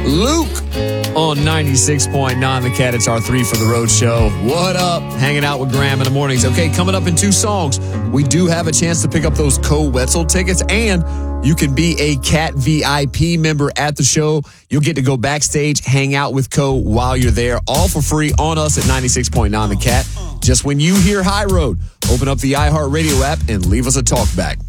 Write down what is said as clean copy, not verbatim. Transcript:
Luke on 96.9 The Cat. It's our 3 for the Road show. What up? Hanging out with Graham in the mornings. Okay, coming up in 2 songs, we do have a chance to pick up those Co-Wetzel tickets, and you can be a Cat VIP member at the show. You'll get to go backstage, hang out with Co while you're there, all for free on us at 96.9 The Cat. Just when you hear High Road, open up the iHeartRadio app and leave us a talk back.